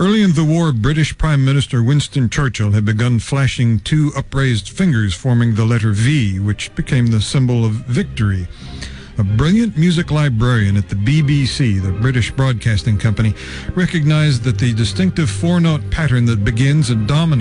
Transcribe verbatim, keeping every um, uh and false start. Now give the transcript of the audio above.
Early in the war, British Prime Minister Winston Churchill had begun flashing two upraised fingers forming the letter V, which became the symbol of victory. A brilliant music librarian at the B B C, the British Broadcasting Company, recognized that the distinctive four-note pattern that begins and dominates